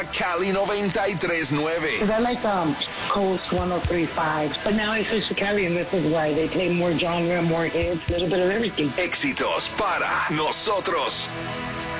Cali 93.9. I like Coast 103.5, but now I switched to Cali and this is why they play more genre, more hits, a little bit of everything. Éxitos para nosotros.